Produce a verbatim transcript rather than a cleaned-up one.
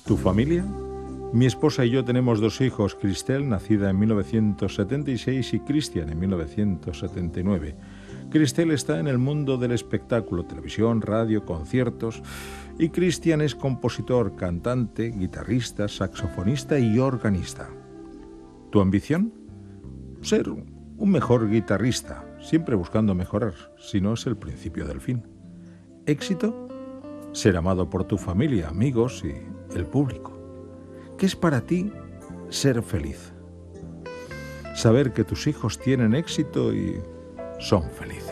¿Tu familia? Mi esposa y yo tenemos dos hijos, Cristel, nacida en mil novecientos setenta y seis, y Cristian, en mil novecientos setenta y nueve. Cristel está en el mundo del espectáculo, televisión, radio, conciertos, y Cristian es compositor, cantante, guitarrista, saxofonista y organista. ¿Tu ambición? Ser un mejor guitarrista, siempre buscando mejorar, si no es el principio del fin. ¿Éxito? Ser amado por tu familia, amigos y el público. ¿Qué es para ti ser feliz? Saber que tus hijos tienen éxito y son felices.